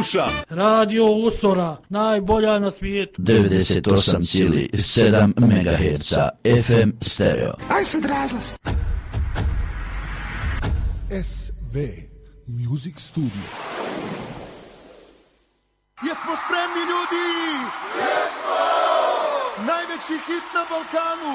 sluša Radio Usora, najbolja na svijetu. 98,7 MHz FM stereo. Aj sad razglas. SV Music Studio. Jesmo spremni ljudi? Jesmo! Najveći hit na Balkanu.